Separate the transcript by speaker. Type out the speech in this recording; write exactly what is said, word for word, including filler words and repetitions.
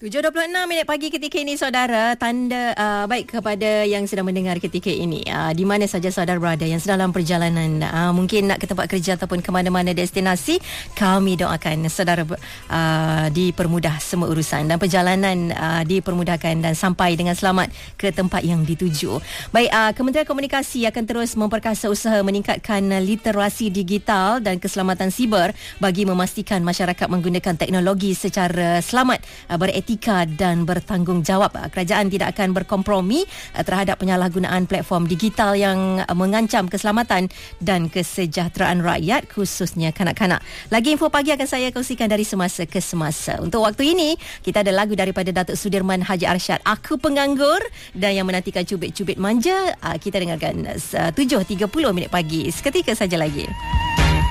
Speaker 1: tujuh dua puluh enam minit pagi ketika ini, saudara. Tanda uh, baik kepada yang sedang mendengar ketika ini, uh, di mana saja saudara berada, yang sedang dalam perjalanan, uh, mungkin nak ke tempat kerja ataupun ke mana-mana destinasi. Kami doakan saudara uh, dipermudah semua urusan dan perjalanan uh, dipermudahkan dan sampai dengan selamat ke tempat yang dituju. Baik, uh, Kementerian Komunikasi akan terus memperkasa usaha meningkatkan literasi digital dan keselamatan siber bagi memastikan masyarakat menggunakan teknologi secara selamat, uh, beretika dan bertanggungjawab. Kerajaan tidak akan berkompromi terhadap penyalahgunaan platform digital yang mengancam keselamatan dan kesejahteraan rakyat, khususnya kanak-kanak. Lagi info pagi akan saya kongsikan dari semasa ke semasa. Untuk waktu ini, kita ada lagu daripada Datuk Sudirman Haji Arsyad, Aku Penganggur, dan yang menantikan Cubit-Cubit Manja. Kita dengarkan tujuh tiga puluh minit pagi seketika saja lagi.